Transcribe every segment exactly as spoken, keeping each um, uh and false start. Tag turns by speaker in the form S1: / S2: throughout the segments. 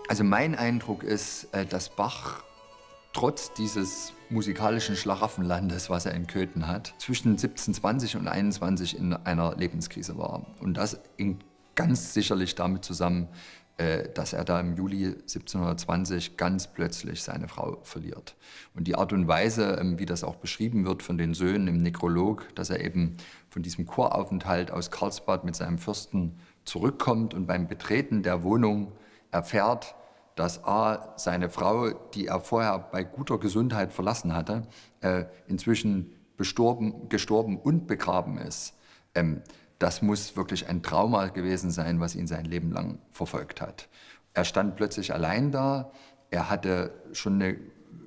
S1: Also mein Eindruck ist, äh, dass Bach trotz dieses musikalischen Schlaraffenlandes, was er in Köthen hat, zwischen siebzehnhundertzwanzig und einundzwanzig in einer Lebenskrise war. Und das hängt ganz sicherlich damit zusammen, äh, dass er da im Juli siebzehnhundertzwanzig ganz plötzlich seine Frau verliert. Und die Art und Weise, ähm, wie das auch beschrieben wird von den Söhnen im Nekrolog, dass er eben von diesem Kuraufenthalt aus Karlsbad mit seinem Fürsten zurückkommt und beim Betreten der Wohnung erfährt, dass A, seine Frau, die er vorher bei guter Gesundheit verlassen hatte, äh, inzwischen bestorben, gestorben und begraben ist. Ähm, das muss wirklich ein Trauma gewesen sein, was ihn sein Leben lang verfolgt hat. Er stand plötzlich allein da. Er hatte schon eine,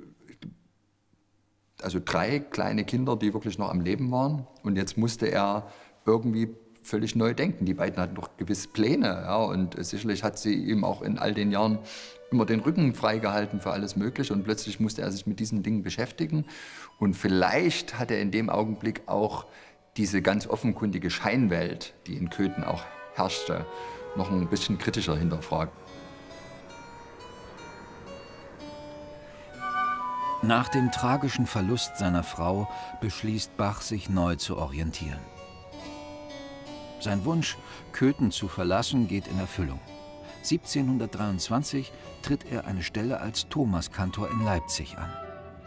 S1: also drei kleine Kinder, die wirklich noch am Leben waren. Und jetzt musste er irgendwie völlig neu denken. Die beiden hatten doch gewiss Pläne. Ja, und sicherlich hat sie ihm auch in all den Jahren immer den Rücken freigehalten für alles Mögliche. Und plötzlich musste er sich mit diesen Dingen beschäftigen. Und vielleicht hat er in dem Augenblick auch diese ganz offenkundige Scheinwelt, die in Köthen auch herrschte, noch ein bisschen kritischer hinterfragt.
S2: Nach dem tragischen Verlust seiner Frau beschließt Bach, sich neu zu orientieren. Sein Wunsch, Köthen zu verlassen, geht in Erfüllung. siebzehnhundertdreiundzwanzig tritt er eine Stelle als Thomaskantor in Leipzig an.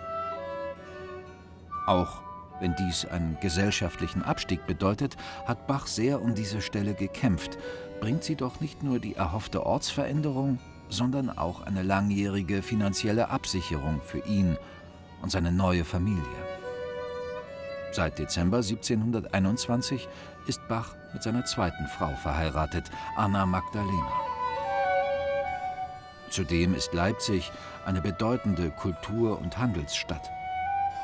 S2: Auch wenn dies einen gesellschaftlichen Abstieg bedeutet, hat Bach sehr um diese Stelle gekämpft, bringt sie doch nicht nur die erhoffte Ortsveränderung, sondern auch eine langjährige finanzielle Absicherung für ihn und seine neue Familie. Seit Dezember siebzehnhunderteinundzwanzig ist Bach mit seiner zweiten Frau verheiratet, Anna Magdalena. Zudem ist Leipzig eine bedeutende Kultur- und Handelsstadt.